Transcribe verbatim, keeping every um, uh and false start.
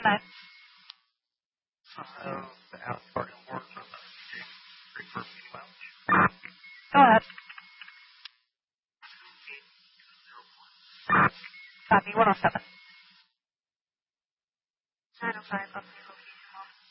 nine. So the out part of work from the three per meeting mileage. Go ahead. Copy, one oh seven. nine oh five, up